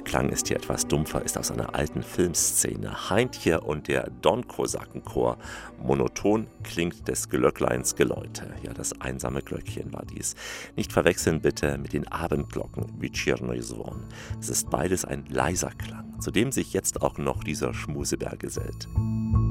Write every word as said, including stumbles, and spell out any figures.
Klang ist hier etwas dumpfer, ist aus einer alten Filmszene. Heintje und der Donkosakenchor. Monoton klingt des Glöckleins Geläute. Ja, das einsame Glöckchen war dies. Nicht verwechseln bitte mit den Abendglocken wie Tschirnoy Zwon. Es ist beides ein leiser Klang, zu dem sich jetzt auch noch dieser Schmuseberg gesellt.